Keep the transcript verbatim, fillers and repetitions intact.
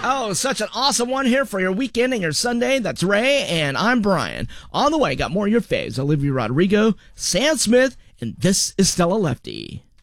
Oh, such an awesome one here for your weekend and your Sunday. That's Ray, and I'm Brian. On the way, got more of your faves. Olivia Rodrigo, Sam Smith, and this is Stella Lefty.